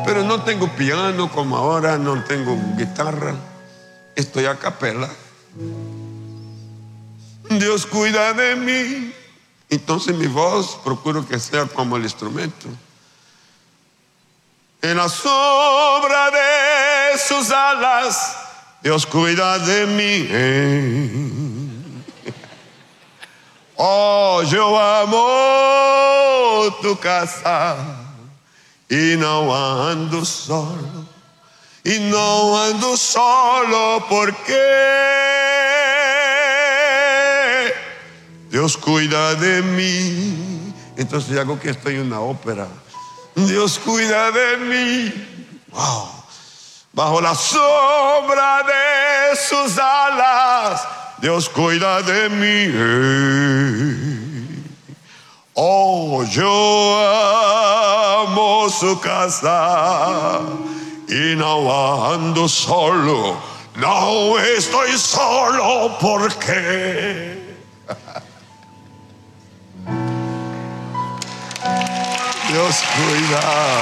Pero no tengo piano como ahora, no tengo guitarra. Estoy a capela. Dios cuida de mí. Entonces mi voz procuro que sea como el instrumento. En la sombra de sus alas, Dios cuida de mí. Oh, yo amo tu casa y no ando solo. Y no ando solo porque Dios cuida de mí. Entonces hago que estoy en una ópera. Dios cuida de mí. Wow. Bajo la sombra de sus alas, Dios cuida de mí. Oh, yo amo su casa y no ando solo. No estoy solo porque Dios cuida.